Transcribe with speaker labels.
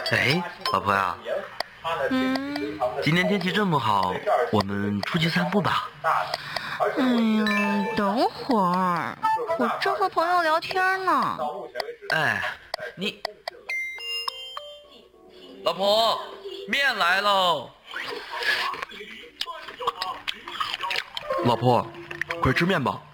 Speaker 1: 哎，老婆呀，今天天气这么好，我们出去散步吧。
Speaker 2: 哎呀，等会儿，我正和朋友聊天呢。
Speaker 1: 哎，你，老婆，面来喽！老婆，快吃面吧。